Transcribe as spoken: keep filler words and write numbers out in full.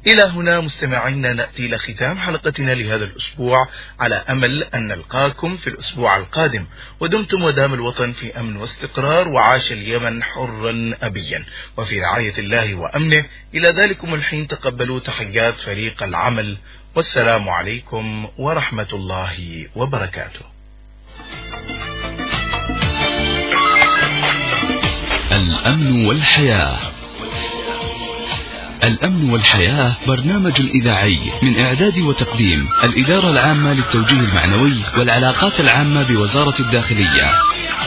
إلى هنا مستمعينا نأتي إلى ختام حلقتنا لهذا الأسبوع، على أمل أن نلقاكم في الأسبوع القادم، ودمتم ودام الوطن في أمن واستقرار، وعاش اليمن حرا أبيا وفي رعاية الله وأمنه. إلى ذلكم الحين تقبلوا تحيات فريق العمل، والسلام عليكم ورحمة الله وبركاته. الأمن والحياة. الأمن والحياة برنامج إذاعي من إعداد وتقديم الإدارة العامة للتوجيه المعنوي والعلاقات العامة بوزارة الداخلية.